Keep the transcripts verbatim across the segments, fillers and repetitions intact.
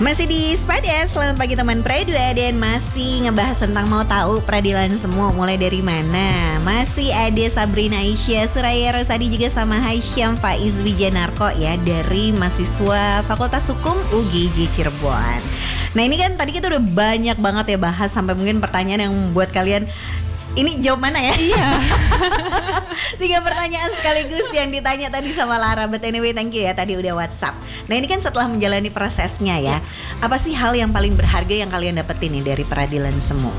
Masih di Spades, selamat pagi teman Pra dua dan masih ngebahas tentang mau tahu peradilan semua mulai dari mana. Masih ada Sabrina Aisyah, Suraya Rosadi juga sama Haisyam Faiz Wijanarko ya dari mahasiswa Fakultas Hukum U G J Cirebon. Nah ini kan tadi kita udah banyak banget ya bahas sampai mungkin pertanyaan yang membuat kalian ini jawab mana ya? Iya. Tiga pertanyaan sekaligus yang ditanya tadi sama Lara. But anyway, thank you ya tadi udah WhatsApp. Nah ini kan setelah menjalani prosesnya ya, apa sih hal yang paling berharga yang kalian dapetin nih dari peradilan semu?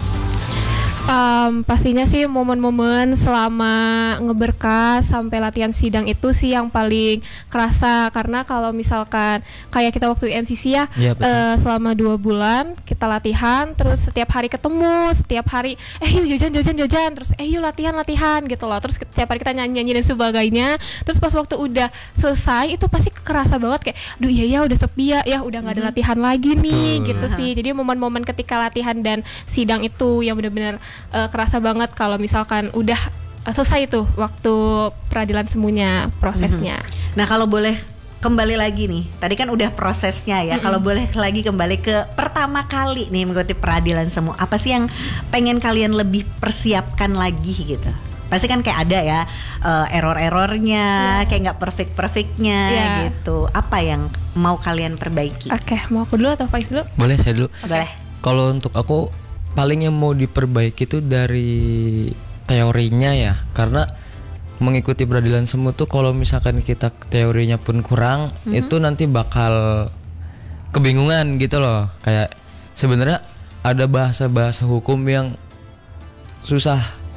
Um, pastinya sih momen-momen selama ngeberkas sampai latihan sidang itu sih yang paling kerasa. Karena kalau misalkan kayak kita waktu M C C ya, ya uh, selama dua bulan kita latihan, terus setiap hari ketemu, setiap hari eh yuk jajan jajan jajan, terus eh yuk latihan latihan gitu loh. Terus setiap hari kita nyanyi nyanyi dan sebagainya. Terus pas waktu udah selesai itu pasti kerasa banget kayak, duh iya ya udah sepi ya, ya udah nggak ada latihan lagi nih. Betul. Gitu sih. Jadi momen-momen ketika latihan dan sidang itu yang benar-benar Uh, kerasa banget kalau misalkan udah uh, selesai tuh waktu peradilan semuanya prosesnya. Mm-hmm. Nah kalau boleh kembali lagi nih, tadi kan udah prosesnya ya. Mm-hmm. Kalau boleh lagi kembali ke pertama kali nih mengikuti peradilan semu, apa sih yang pengen kalian lebih persiapkan lagi gitu? Pasti kan kayak ada ya uh, error-errornya, yeah. kayak nggak perfect-perfectnya yeah. gitu. Apa yang mau kalian perbaiki? Oke, okay, mau aku dulu atau Faiz dulu? Boleh saya dulu. Boleh. Kalau untuk aku paling yang mau diperbaiki itu dari teorinya ya, karena mengikuti peradilan semu tuh kalau misalkan kita teorinya pun kurang, mm-hmm. itu nanti bakal kebingungan gitu loh. Kayak sebenarnya ada bahasa-bahasa hukum yang susah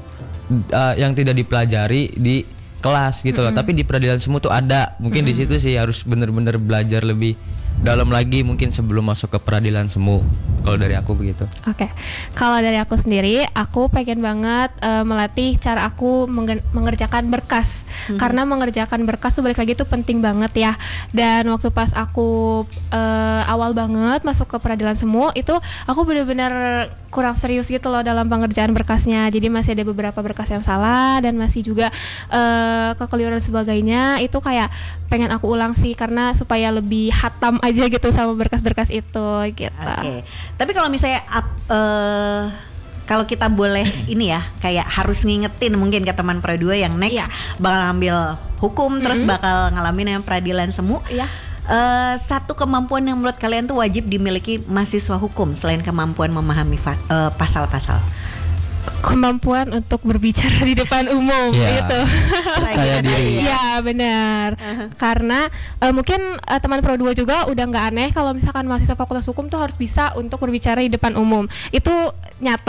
uh, yang tidak dipelajari di kelas gitu loh, mm-hmm. tapi di peradilan semu tuh ada. Mungkin mm-hmm. di situ sih harus benar-benar belajar lebih dalam lagi mungkin sebelum masuk ke peradilan semu. Kalau dari aku begitu. Oke, okay. Kalau dari aku sendiri, aku pengen banget uh, melatih cara aku menge- mengerjakan berkas. Hmm. Karena mengerjakan berkas tuh balik lagi tuh penting banget ya. Dan waktu pas aku uh, awal banget masuk ke peradilan semu, itu aku benar-benar kurang serius gitu loh dalam pengerjaan berkasnya. Jadi masih ada beberapa berkas yang salah dan masih juga uh, kekeliruan sebagainya. Itu kayak pengen aku ulang sih karena supaya lebih hatam aja gitu sama berkas-berkas itu gitu. Oke. Okay. Tapi kalau misalnya uh, kalau kita boleh ini ya kayak harus ngingetin mungkin ke teman Pro dua yang next yeah. bakal ngambil hukum mm-hmm. terus bakal ngalamin yang peradilan semu. Yeah. Uh, satu kemampuan yang menurut kalian tuh wajib dimiliki mahasiswa hukum selain kemampuan memahami fa- uh, pasal-pasal. Kemampuan untuk berbicara di depan umum yeah. gitu. Percaya diri. Iya benar. Uh-huh. Karena uh, mungkin uh, teman Pro dua juga udah nggak aneh kalau misalkan mahasiswa Fakultas Hukum tuh harus bisa untuk berbicara di depan umum. Itu nyata.